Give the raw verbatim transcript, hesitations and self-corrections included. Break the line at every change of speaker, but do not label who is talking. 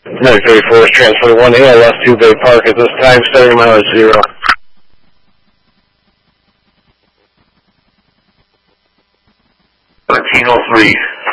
nine thirty-four is transfer one A L S two Bay Park at this time, starting mileage zero.
thirteen oh three.